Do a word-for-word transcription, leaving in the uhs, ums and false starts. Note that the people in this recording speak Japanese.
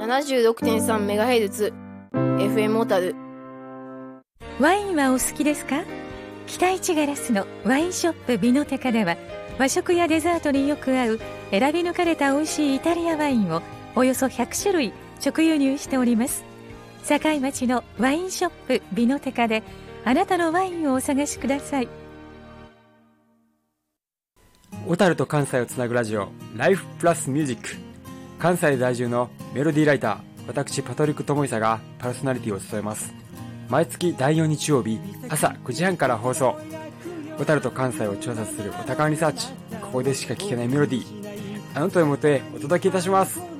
ななじゅうろくてんさんメガヘルツ エフエム 小樽。 ワインはお好きですか？北一ガラスのワインショップビノテカでは、和食やデザートによく合う選び抜かれた美味しいイタリアワインをおよそひゃくしゅるい直輸入しております。境町のワインショップビノテカであなたのワインをお探しください。 小樽と関西をつなぐラジオ、ライフプラスミュージック。関西在住のメロディーライター、私パトリック智久がパーソナリティを務めます。毎月だいよん日曜日朝くじはんから放送。小樽と関西を調査するお宝リサーチ、ここでしか聞けないメロディー、あなたのもとへお届けいたします。